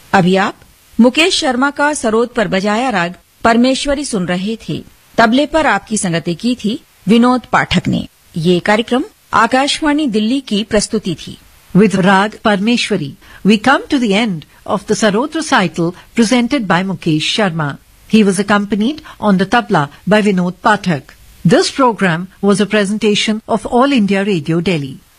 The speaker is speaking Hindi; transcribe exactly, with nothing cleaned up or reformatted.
अभी आप मुकेश शर्मा का सरोद पर बजाया राग परमेश्वरी सुन रहे थे। तबले पर आपकी संगति की थी विनोद पाठक ने। ये कार्यक्रम आकाशवाणी दिल्ली की प्रस्तुति थी। With Rag Parmeshwari, we come to the end of the Sarod recital presented by Mukesh Sharma. He was accompanied on the tabla by Vinod Pathak. This program was a presentation of All India Radio Delhi.